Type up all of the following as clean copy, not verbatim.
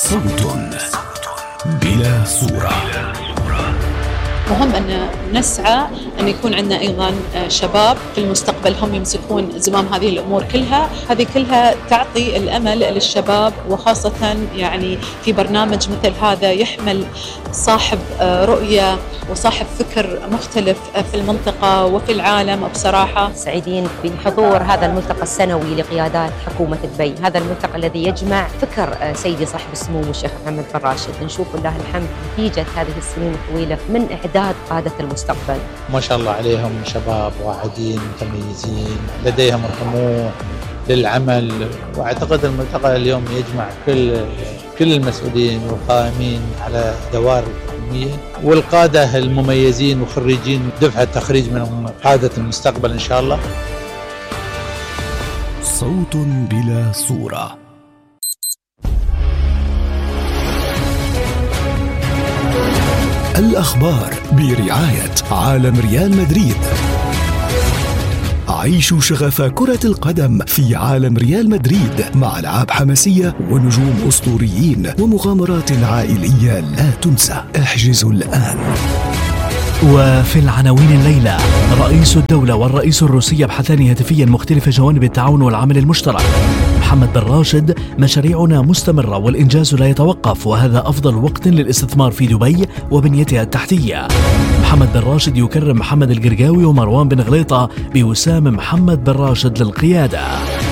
صوت بلا صورة. مهم أن نسعى أن يكون عندنا أيضا شباب في المستقبل هم يمسكون زمام هذه الأمور كلها. هذه كلها تعطي الأمل للشباب، وخاصة يعني في برنامج مثل هذا يحمل صاحب رؤية وصاحب فكر مختلف في المنطقة وفي العالم. بصراحة سعيدين بحضور هذا الملتقى السنوي لقيادات حكومة دبي، هذا الملتقى الذي يجمع فكر سيدي صاحب السمو الشيخ محمد بن راشد. نشوف الله الحمد نتيجة هذه السنين الطويلة من إعداد قادة المستقبل. ما شاء الله عليهم شباب واعدين متميزين، لديهم الطموح للعمل، واعتقد الملتقى اليوم يجمع كل المسؤولين والقائمين على دوائر الحكومية والقادة المميزين وخريجين دفعة تخريج من قادة المستقبل إن شاء الله. صوت بلا صورة. الأخبار برعاية عالم ريال مدريد. عيشوا شغف كرة القدم في عالم ريال مدريد مع ألعاب حماسية ونجوم أسطوريين ومغامرات عائلية لا تنسى. احجزوا الآن. وفي العناوين الليلة: رئيس الدولة والرئيس الروسي يبحثان هاتفيا مختلف جوانب التعاون والعمل المشترك. محمد بن راشد: مشاريعنا مستمرة والإنجاز لا يتوقف، وهذا أفضل وقت للاستثمار في دبي وبنيتها التحتية. محمد بن راشد يكرم محمد القرقاوي ومروان بن غليطة بوسام محمد بن راشد للقيادة.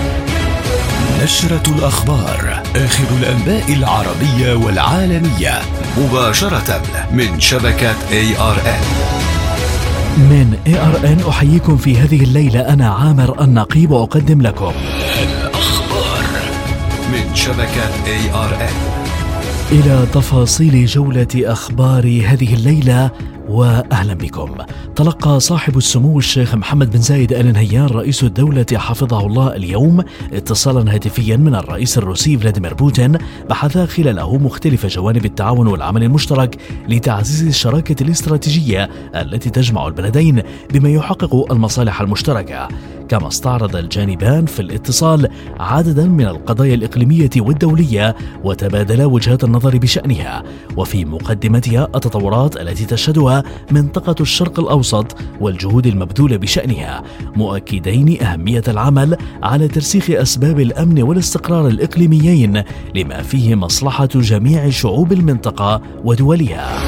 نشرة الأخبار، آخر الأنباء العربية والعالمية مباشرة من شبكة ARN. من ARN أحييكم في هذه الليلة، أنا عامر النقيب وأقدم لكم الأخبار من شبكة ARN. إلى تفاصيل جولة أخبار هذه الليلة وأهلا بكم. تلقى صاحب السمو الشيخ محمد بن زايد آل نهيان رئيس الدولة حفظه الله اليوم اتصالا هاتفيا من الرئيس الروسي فلاديمير بوتين، بحث خلاله مختلف جوانب التعاون والعمل المشترك لتعزيز الشراكة الاستراتيجية التي تجمع البلدين بما يحقق المصالح المشتركة. كما استعرض الجانبان في الاتصال عددا من القضايا الإقليمية والدولية وتبادلا وجهات النظر بشأنها، وفي مقدمتها التطورات التي تشهدها منطقة الشرق الأوسط والجهود المبذولة بشأنها، مؤكدين أهمية العمل على ترسيخ أسباب الأمن والاستقرار الإقليميين لما فيه مصلحة جميع شعوب المنطقة ودولها.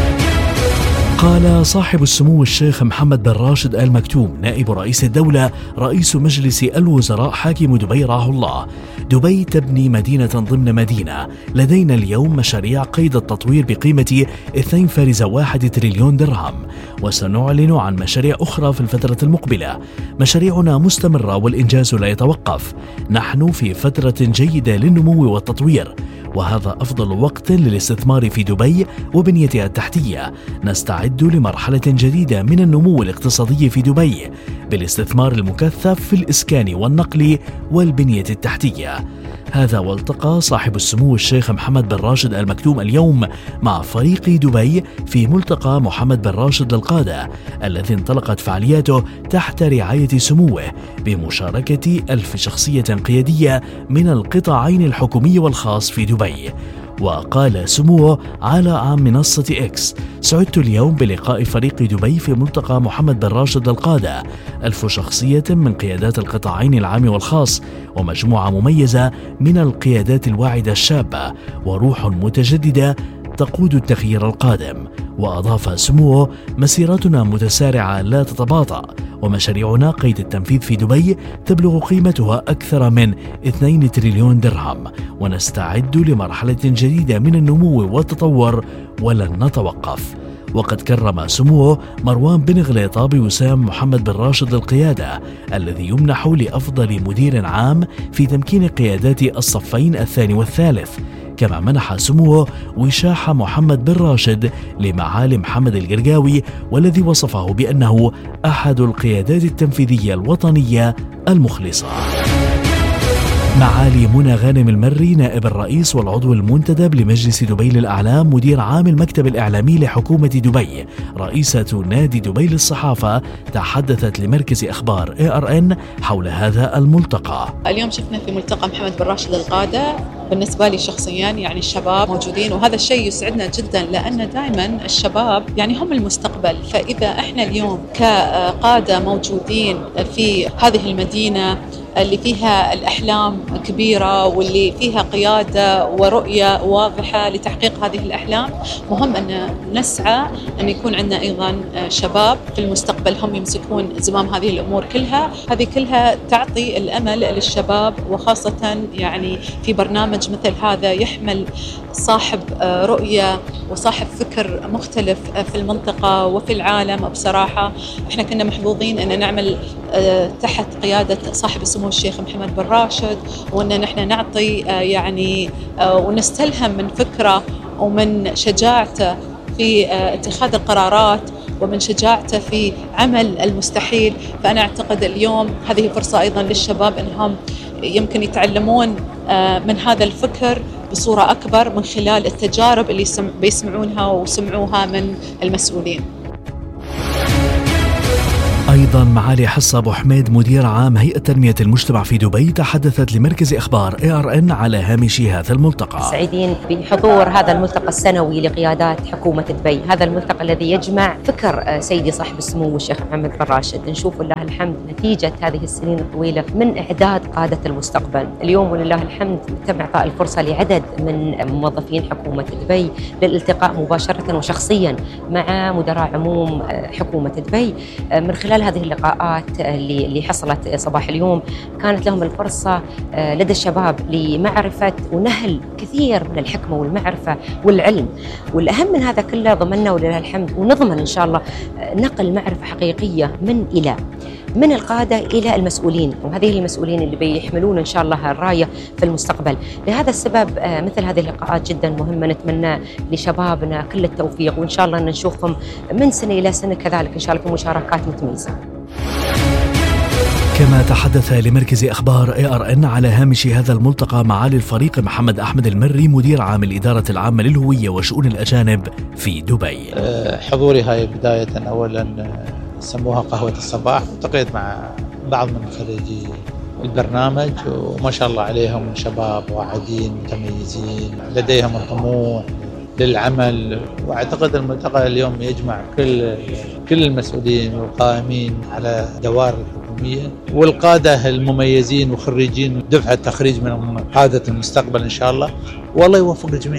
قال صاحب السمو الشيخ محمد بن راشد آل مكتوم نائب رئيس الدولة رئيس مجلس الوزراء حاكم دبي رعاه الله: دبي تبني مدينة ضمن مدينة. لدينا اليوم مشاريع قيد التطوير بقيمة 2.1 تريليون درهم، وسنعلن عن مشاريع أخرى في الفترة المقبلة. مشاريعنا مستمرة والإنجاز لا يتوقف. نحن في فترة جيدة للنمو والتطوير، وهذا أفضل وقت للاستثمار في دبي وبنيتها التحتية. نستعد لمرحلة جديدة من النمو الاقتصادي في دبي بالاستثمار المكثف في الإسكان والنقل والبنية التحتية. هذا والتقى صاحب السمو الشيخ محمد بن راشد آل مكتوم اليوم مع فريق دبي في ملتقى محمد بن راشد للقادة الذي انطلقت فعالياته تحت رعاية سموه بمشاركة 1000 شخصية قيادية من القطاعين الحكومي والخاص في دبي. وقال سموه على منصة إكس: سعدت اليوم بلقاء فريق دبي في ملتقى محمد بن راشد للقادة، 1000 شخصية من قيادات القطاعين العام والخاص، ومجموعة مميزة من القيادات الواعدة الشابة، وروح متجددة تقود التغيير القادم. وأضاف سموه: مسيرتنا متسارعة لا تتباطأ، ومشاريعنا قيد التنفيذ في دبي تبلغ قيمتها أكثر من 2 تريليون درهم، ونستعد لمرحلة جديدة من النمو والتطور ولن نتوقف. وقد كرم سموه مروان بن غليطة بوسام محمد بن راشد للقيادة الذي يمنح لأفضل مدير عام في تمكين قيادات الصفين الثاني والثالث. كما منح سموه وشاح محمد بن راشد لمعالي محمد القرقاوي، والذي وصفه بأنه أحد القيادات التنفيذية الوطنية المخلصة. معالي منى غانم المري نائب الرئيس والعضو المنتدب لمجلس دبي للأعلام مدير عام المكتب الإعلامي لحكومة دبي رئيسة نادي دبي للصحافة تحدثت لمركز أخبار ARN حول هذا الملتقى. اليوم شفنا في ملتقى محمد بن راشد القادة، بالنسبة لي شخصيا يعني الشباب موجودين، وهذا الشيء يسعدنا جدا لأن دائما الشباب يعني هم المستقبل. فإذا احنا اليوم كقادة موجودين في هذه المدينة اللي فيها الأحلام كبيرة واللي فيها قيادة ورؤية واضحة لتحقيق هذه الأحلام، مهم أن نسعى أن يكون عندنا أيضا شباب في المستقبل هم يمسكون زمام هذه الأمور كلها. هذه كلها تعطي الأمل للشباب، وخاصة يعني في برنامج مثل هذا يحمل صاحب رؤية وصاحب فكر مختلف في المنطقة وفي العالم. بصراحة احنا كنا محظوظين أن نعمل تحت قيادة صاحب السمو الشيخ محمد بن راشد، وأن نحن نعطي يعني ونستلهم من فكرة ومن شجاعته في اتخاذ القرارات ومن شجاعته في عمل المستحيل. فأنا أعتقد اليوم هذه فرصة أيضا للشباب أنهم يمكن يتعلمون من هذا الفكر بصورة أكبر من خلال التجارب اللي بيسمعونها وسمعوها من المسؤولين. أيضا معالي حصة أبو حميد مدير عام هيئة تنمية المجتمع في دبي تحدثت لمركز أخبار ARN على هامش هذا الملتقى. سعيدين بحضور هذا الملتقى السنوي لقيادات حكومة دبي، هذا الملتقى الذي يجمع فكر سيدي صاحب السمو الشيخ محمد بن راشد. نشوف ولله الحمد نتيجة هذه السنين الطويلة من إعداد قادة المستقبل. اليوم ولله الحمد تم إعطاء الفرصة لعدد من موظفين حكومة دبي للالتقاء مباشرة وشخصيا مع مدراء عموم حكومة دبي. من خلال هذه اللقاءات اللي حصلت صباح اليوم كانت لهم الفرصة لدى الشباب لمعرفة ونهل كثير من الحكمة والمعرفة والعلم، والأهم من هذا كله ضمننا ولله الحمد ونضمن إن شاء الله نقل معرفة حقيقية من القادة إلى المسؤولين، وهذه المسؤولين اللي بيحملون إن شاء الله الراية في المستقبل. لهذا السبب مثل هذه اللقاءات جدا مهمة، نتمنى لشبابنا كل التوفيق، وإن شاء الله أن نشوفهم من سنة إلى سنة كذلك إن شاء الله في مشاركات متميزة. كما تحدث لمركز أخبار ARN على هامش هذا الملتقى معالي الفريق محمد أحمد المري مدير عام الإدارة العامة للهوية وشؤون الأجانب في دبي. حضوري هاي بداية أولا سموها قهوة الصباح، التقيت مع بعض من خريجي البرنامج وما شاء الله عليهم شباب واعدين متميزين لديهم الطموح للعمل. واعتقد الملتقى اليوم يجمع كل المسؤولين والقائمين على دوائر الحكومية والقادة المميزين وخريجين دفعة تخريج من قادة المستقبل إن شاء الله، والله يوفق الجميع.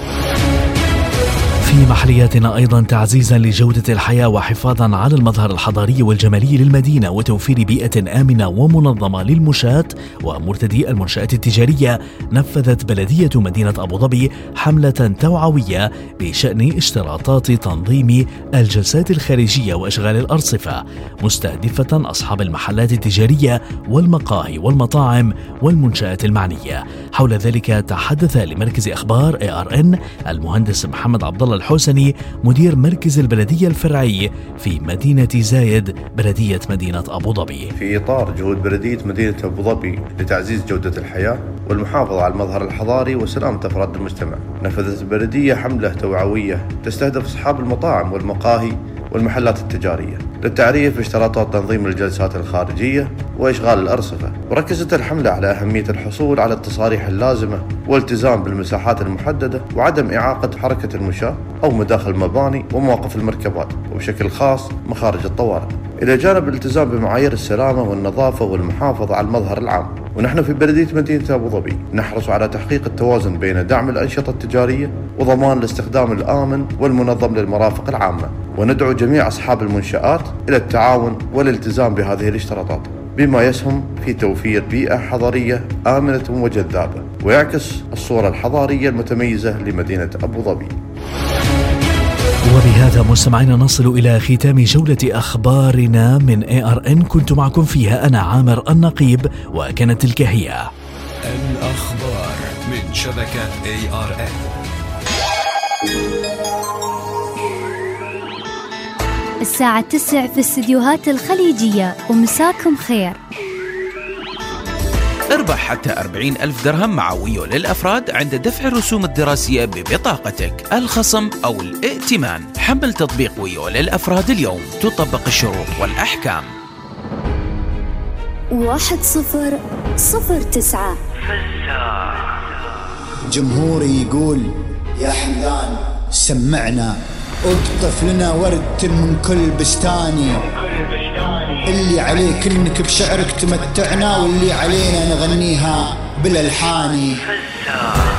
في محلياتنا أيضا تعزيزا لجودة الحياة وحفاظا على المظهر الحضاري والجمالي للمدينة وتوفير بيئة آمنة ومنظمة للمشاة ومرتدي المنشآت التجارية، نفذت بلدية مدينة أبو ظبي حملة توعوية بشأن اشتراطات تنظيم الجلسات الخارجية وإشغال الأرصفة، مستهدفة أصحاب المحلات التجارية والمقاهي والمطاعم والمنشآت المعنية. حول ذلك تحدث لمركز أخبار ARN المهندس محمد عبد الله الحوسني مدير مركز البلدية الفرعي في مدينة زايد بلدية مدينة أبو ظبي. في إطار جهود بلدية مدينة أبو ظبي لتعزيز جودة الحياة والمحافظة على المظهر الحضاري وسلامة أفراد المجتمع، نفذت البلدية حملة توعوية تستهدف أصحاب المطاعم والمقاهي والمحلات التجارية للتعريف باشتراطات تنظيم الجلسات الخارجية وإشغال الأرصفة. وركزت الحملة على أهمية الحصول على التصاريح اللازمة والالتزام بالمساحات المحددة وعدم إعاقة حركة المشاة أو مداخل المباني ومواقف المركبات وبشكل خاص مخارج الطوارئ، إلى جانب الالتزام بمعايير السلامة والنظافة والمحافظة على المظهر العام. ونحن في بلدية مدينة أبو ظبي نحرص على تحقيق التوازن بين دعم الأنشطة التجارية وضمان الاستخدام الآمن والمنظم للمرافق العامة، وندعو جميع أصحاب المنشآت إلى التعاون والالتزام بهذه الاشتراطات بما يسهم في توفير بيئة حضارية آمنة وجذابة ويعكس الصورة الحضارية المتميزة لمدينة أبو ظبي. وبهذا مستمعينا نصل إلى ختام جولة أخبارنا من ARN، كنت معكم فيها أنا عامر النقيب، وكانت تلك هي الأخبار من شبكة ARN. الساعة 9 في استديوهات الخليجية، ومساكم خير. تربح حتى 40,000 درهم مع ويو للأفراد عند دفع الرسوم الدراسية ببطاقتك، الخصم أو الائتمان. حمل تطبيق ويو للأفراد اليوم، تطبق الشروط والأحكام. 1009 جمهوري يقول يا حمدان سمعنا، اقطف لنا ورد من كل بستاني، اللي عليك انك بشعرك تمتعنا، واللي علينا نغنيها بالالحاني.